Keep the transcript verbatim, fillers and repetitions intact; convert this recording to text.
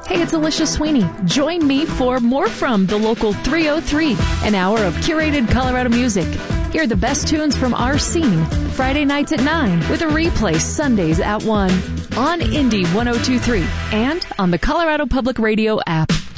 Hey, it's Alicia Sweeney. Join me for more from the local three oh three, an hour of curated Colorado music. Hear the best tunes from our scene Friday nights at nine with a replay Sundays at one on Indie one oh two point three and on the Colorado Public Radio app.